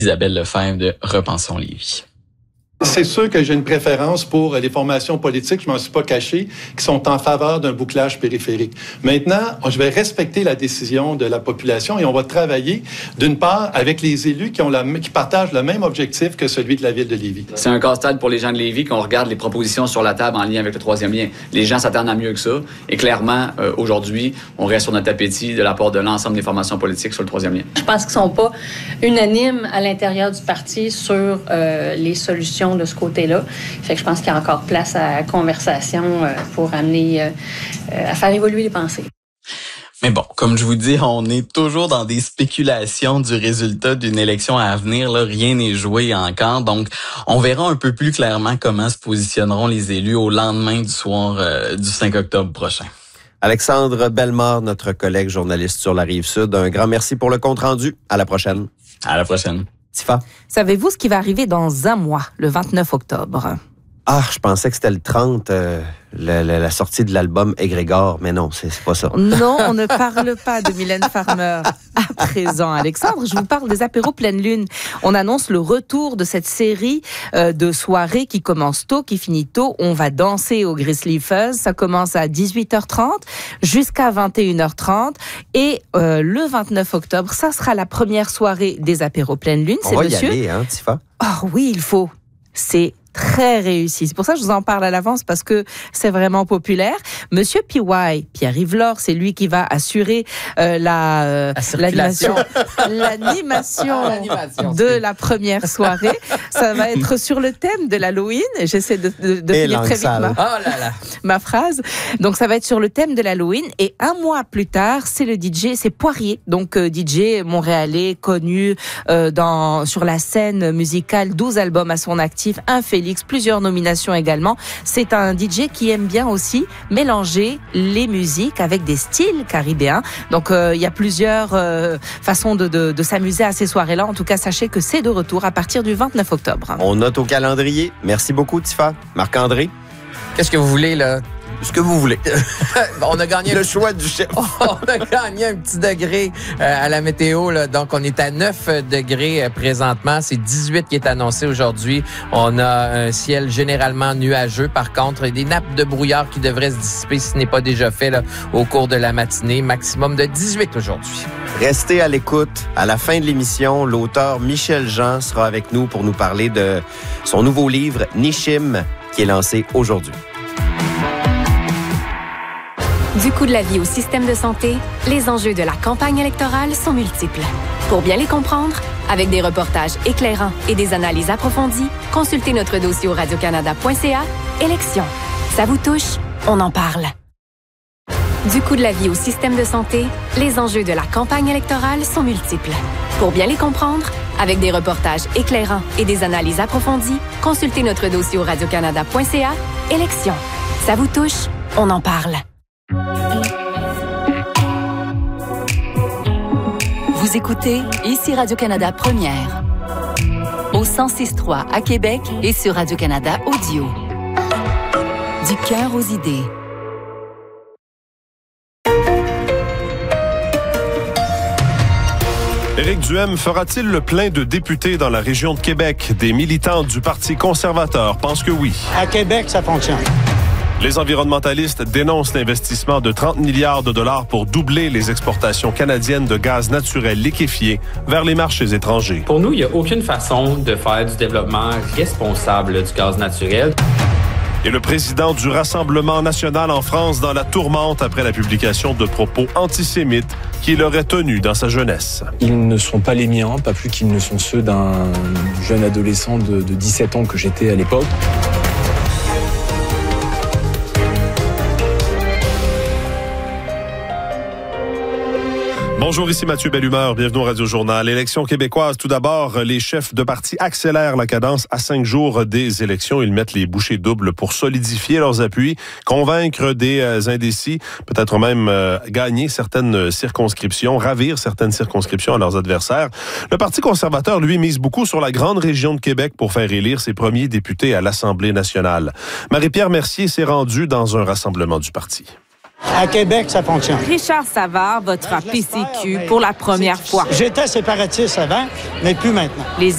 Isabelle Lefebvre de Repensons Lévis. C'est sûr que j'ai une préférence pour les formations politiques, je m'en suis pas caché, qui sont en faveur d'un bouclage périphérique. Maintenant, je vais respecter la décision de la population et on va travailler, d'une part, avec les élus qui partagent le même objectif que celui de la ville de Lévis. C'est un casse-tête pour les gens de Lévis qu'on regarde les propositions sur la table en lien avec le troisième lien. Les gens s'attendent à mieux que ça. Et clairement, aujourd'hui, on reste sur notre appétit de la part de l'ensemble des formations politiques sur le troisième lien. Je pense qu'ils ne sont pas unanimes à l'intérieur du parti sur les solutions de ce côté-là. Fait que je pense qu'il y a encore place à la conversation pour amener à faire évoluer les pensées. Mais bon, comme je vous dis, on est toujours dans des spéculations du résultat d'une élection à venir. Là, rien n'est joué encore. Donc, on verra un peu plus clairement comment se positionneront les élus au lendemain du soir du 5 octobre prochain. Alexandre Bellemare, notre collègue journaliste sur la Rive-Sud. Un grand merci pour le compte-rendu. À la prochaine. À la prochaine. Tifa. Savez-vous ce qui va arriver dans un mois, le 29 octobre? Ah, je pensais que c'était le 30, la sortie de l'album Égrégore, mais non, c'est pas ça. Non, on ne parle pas de Mylène Farmer à présent, Alexandre. Je vous parle des apéros pleine lune. On annonce le retour de cette série de soirées qui commence tôt, qui finit tôt. On va danser au Grizzly Fuzz. Ça commence à 18h30 jusqu'à 21h30. Et le 29 octobre, ça sera la première soirée des apéros pleine lune. On va y aller, hein, Tifa? Oh oui, il faut. C'est très réussi. C'est pour ça que je vous en parle à l'avance, parce que c'est vraiment populaire. Monsieur PY, Pierre-Yves Lor, c'est lui qui va assurer l'animation de la première soirée. Ça va être sur le thème de l'Halloween. J'essaie de finir très vite ma phrase. Donc, ça va être sur le thème de l'Halloween. Et un mois plus tard, c'est le DJ, c'est Poirier. Donc, DJ montréalais, connu sur la scène musicale, 12 albums à son actif, un Félix, plusieurs nominations également. C'est un DJ qui aime bien aussi mélanger les musiques avec des styles caribéens. Donc, il y a plusieurs façons de s'amuser à ces soirées-là. En tout cas, sachez que c'est de retour à partir du 29 octobre. On note au calendrier. Merci beaucoup, Tifa. Marc-André? Qu'est-ce que vous voulez, là? Ce que vous voulez. On a gagné le choix du chef. On a gagné un petit degré à la météo. Là. Donc, on est à 9 degrés présentement. C'est 18 qui est annoncé aujourd'hui. On a un ciel généralement nuageux. Par contre, des nappes de brouillard qui devraient se dissiper, si ce n'est pas déjà fait, là, au cours de la matinée. Maximum de 18 aujourd'hui. Restez à l'écoute. À la fin de l'émission, l'auteur Michel Jean sera avec nous pour nous parler de son nouveau livre, Nishim, qui est lancé aujourd'hui. Du coût de la vie au système de santé, les enjeux de la campagne électorale sont multiples. Pour bien les comprendre, avec des reportages éclairants et des analyses approfondies, consultez notre dossier au radiocanada.ca. Élections. Ça vous touche? On en parle. Du coût de la vie au système de santé, les enjeux de la campagne électorale sont multiples. Pour bien les comprendre, avec des reportages éclairants et des analyses approfondies, consultez notre dossier au radiocanada.ca. Élections. Ça vous touche? On en parle. Vous écoutez ici Radio-Canada Première. Au 106.3 à Québec et sur Radio-Canada Audio. Du cœur aux idées. Éric Duhem fera-t-il le plein de députés dans la région de Québec? Des militants du Parti conservateur pensent que oui. À Québec, ça fonctionne. Les environnementalistes dénoncent l'investissement de 30 milliards de dollars pour doubler les exportations canadiennes de gaz naturel liquéfié vers les marchés étrangers. Pour nous, il n'y a aucune façon de faire du développement responsable du gaz naturel. Et le président du Rassemblement national en France dans la tourmente après la publication de propos antisémites qu'il aurait tenus dans sa jeunesse. Ils ne sont pas les miens, pas plus qu'ils ne sont ceux d'un jeune adolescent de 17 ans que j'étais à l'époque. Bonjour, ici Mathieu Bellumeur, bienvenue au Radio-Journal. Élections québécoises, tout d'abord, les chefs de parti accélèrent la cadence à 5 jours des élections. Ils mettent les bouchées doubles pour solidifier leurs appuis, convaincre des indécis, peut-être même gagner certaines circonscriptions, ravir certaines circonscriptions à leurs adversaires. Le Parti conservateur, lui, mise beaucoup sur la grande région de Québec pour faire élire ses premiers députés à l'Assemblée nationale. Marie-Pierre Mercier s'est rendue dans un rassemblement du parti. À Québec, ça fonctionne. Richard Savard votera PCQ pour la première fois. J'étais séparatiste avant, mais plus maintenant. Les